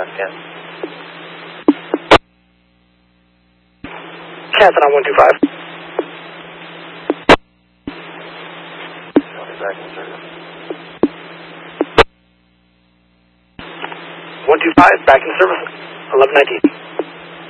left 10. Cancel on 125. I'll be back in service. 125, back in service, 1119.